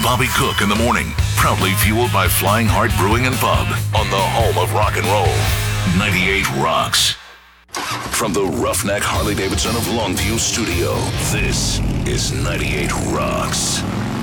Bobby Cook in the morning. Proudly fueled by Flying Heart Brewing and Pub on the home of rock and roll. 98 Rocks. From the Roughneck Harley-Davidson of Longview studio, this is 98 Rocks.